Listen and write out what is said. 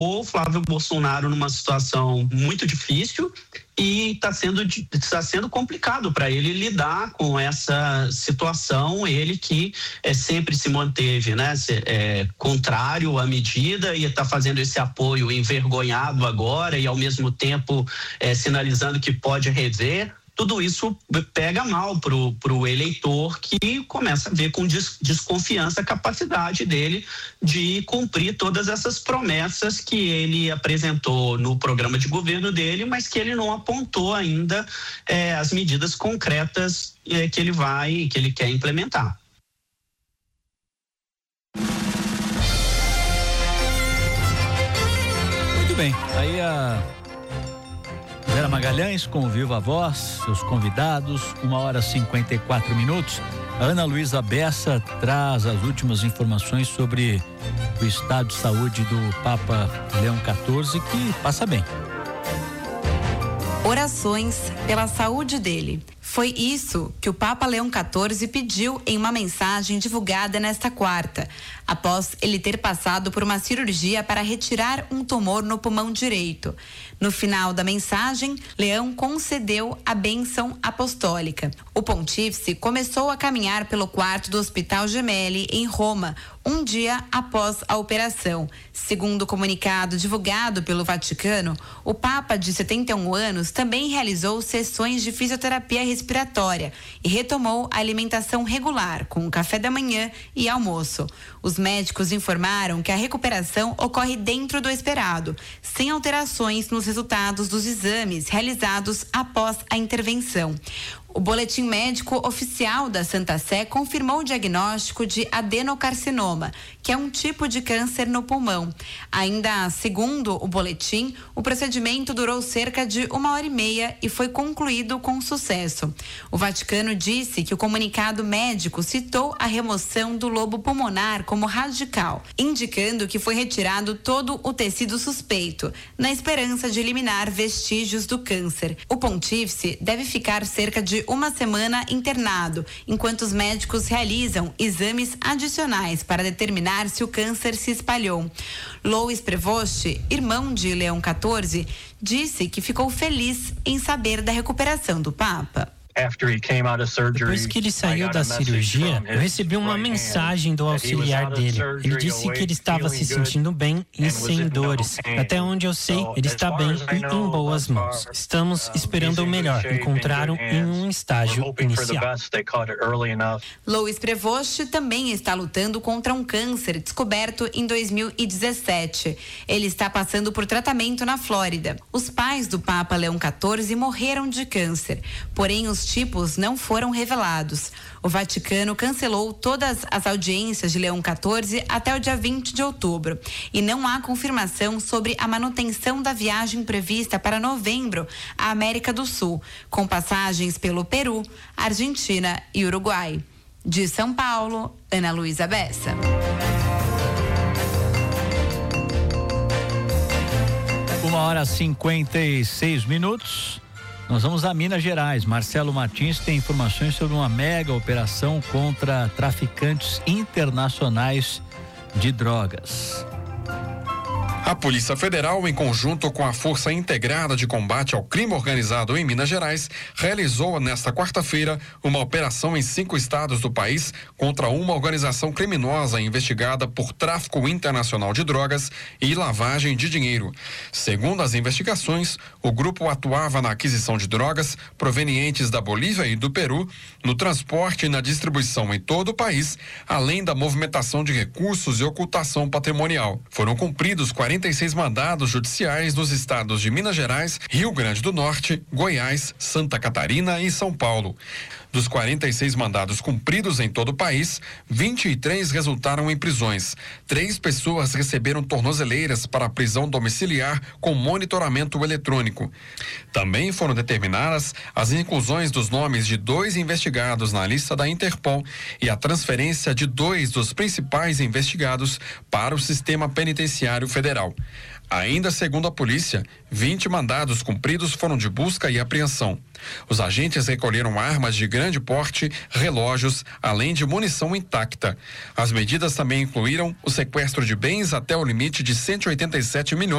o Flávio Bolsonaro numa situação muito difícil e está sendo complicado para ele lidar com essa situação, ele que sempre se manteve, né, contrário à medida e está fazendo esse apoio envergonhado agora e ao mesmo tempo sinalizando que pode rever. Tudo isso pega mal pro eleitor, que começa a ver com desconfiança a capacidade dele de cumprir todas essas promessas que ele apresentou no programa de governo dele, mas que ele não apontou ainda as medidas concretas que ele quer implementar. Muito bem, aí a Vera Magalhães com o Viva Voz, seus convidados, 1h54. A Ana Luísa Bessa traz as últimas informações sobre o estado de saúde do Papa Leão XIV, que passa bem. Orações pela saúde dele. Foi isso que o Papa Leão XIV pediu em uma mensagem divulgada nesta quarta, após ele ter passado por uma cirurgia para retirar um tumor no pulmão direito. No final da mensagem, Leão concedeu a bênção apostólica. O pontífice começou a caminhar pelo quarto do Hospital Gemelli, em Roma, um dia após a operação. Segundo o comunicado divulgado pelo Vaticano, o Papa de 71 anos também realizou sessões de fisioterapia respiratória e retomou a alimentação regular, com o café da manhã e almoço. Os médicos informaram que a recuperação ocorre dentro do esperado, sem alterações nos resultados dos exames realizados após a intervenção. O boletim médico oficial da Santa Sé confirmou o diagnóstico de adenocarcinoma, que é um tipo de câncer no pulmão. Ainda segundo o boletim, o procedimento durou cerca de 1h30 e foi concluído com sucesso. O Vaticano disse que o comunicado médico citou a remoção do lobo pulmonar como radical, indicando que foi retirado todo o tecido suspeito, na esperança de eliminar vestígios do câncer. O pontífice deve ficar cerca de uma semana internado, enquanto os médicos realizam exames adicionais para determinar se o câncer se espalhou. Louis Prevost, irmão de Leão XIV, disse que ficou feliz em saber da recuperação do Papa. Depois que ele saiu da cirurgia, eu recebi uma mensagem do auxiliar dele. Ele disse que ele estava se sentindo bem e sem dores. Até onde eu sei, ele está bem e em boas mãos. Estamos esperando o melhor, encontraram em um estágio inicial. Louis Prevost também está lutando contra um câncer descoberto em 2017. Ele está passando por tratamento na Flórida. Os pais do Papa Leão XIV morreram de câncer, porém os tipos não foram revelados. O Vaticano cancelou todas as audiências de Leão XIV até o dia 20 de outubro e não há confirmação sobre a manutenção da viagem prevista para novembro à América do Sul, com passagens pelo Peru, Argentina e Uruguai. De São Paulo, Ana Luísa Bessa. Uma hora 56 minutos. Nós vamos a Minas Gerais. Marcelo Martins tem informações sobre uma mega operação contra traficantes internacionais de drogas. A Polícia Federal, em conjunto com a Força Integrada de Combate ao Crime Organizado em Minas Gerais, realizou nesta quarta-feira uma operação em 5 estados do país contra uma organização criminosa investigada por tráfico internacional de drogas e lavagem de dinheiro. Segundo as investigações, o grupo atuava na aquisição de drogas provenientes da Bolívia e do Peru, no transporte e na distribuição em todo o país, além da movimentação de recursos e ocultação patrimonial. Foram cumpridos 46 mandados judiciais nos estados de Minas Gerais, Rio Grande do Norte, Goiás, Santa Catarina e São Paulo. Dos 46 mandados cumpridos em todo o país, 23 resultaram em prisões. 3 pessoas receberam tornozeleiras para prisão domiciliar com monitoramento eletrônico. Também foram determinadas as inclusões dos nomes de 2 investigados na lista da Interpol e a transferência de 2 dos principais investigados para o sistema penitenciário federal. Ainda segundo a polícia, 20 mandados cumpridos foram de busca e apreensão. Os agentes recolheram armas de grande porte, relógios, além de munição intacta. As medidas também incluíram o sequestro de bens até o limite de 187 milhões